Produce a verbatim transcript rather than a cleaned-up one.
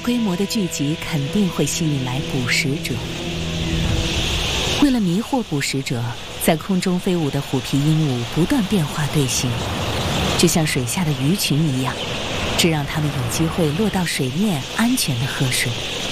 规模的聚集肯定会吸引来捕食者。为了迷惑捕食者，在空中飞舞的虎皮鹦鹉不断变化队形，就像水下的鱼群一样，这让它们有机会落到水面安全地喝水。